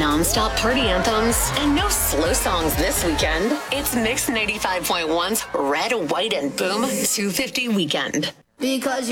non-stop party anthems and no slow songs this weekend. It's Mix 95.1's Red, White, and Boom 250 Weekend. Because